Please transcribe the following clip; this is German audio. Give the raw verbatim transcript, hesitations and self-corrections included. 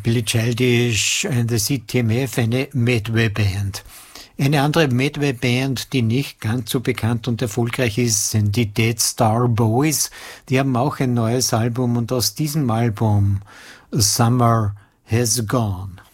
Billy Childish and the C T M F, eine Medway-Band. Eine andere Medway-Band, die nicht ganz so bekannt und erfolgreich ist, sind die Dead Star Boys. Die haben auch ein neues Album und aus diesem Album Summer Has Gone.